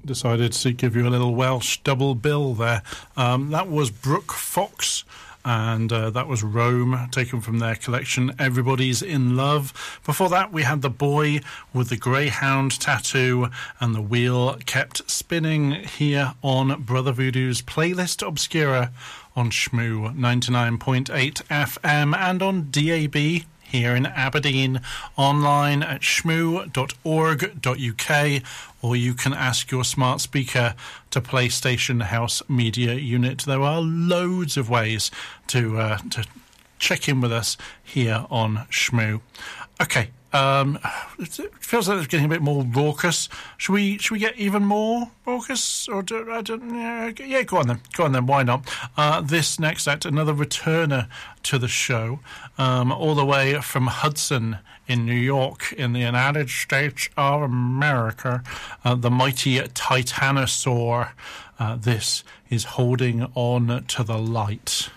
decided to give you a little Welsh double bill there. That was Brooke Fox, and that was Rome, taken from their collection Everybody's in Love. Before that, we had The Boy with the Greyhound Tattoo and The Wheel Kept Spinning here on Brother Voodoo's Playlist Obscura on Shmoo 99.8 FM and on DAB here in Aberdeen, online at shmoo.org.uk, or you can ask your smart speaker to play Station House Media Unit. There are loads of ways to check in with us here on Shmoo. Okay, it feels like it's getting a bit more raucous. Should we get even more raucous? Or go on then. Why not? This next act, another returner to the show, all the way from Hudson in New York, in the United States of America, the mighty Titanosaur. This is Holding On to the Light.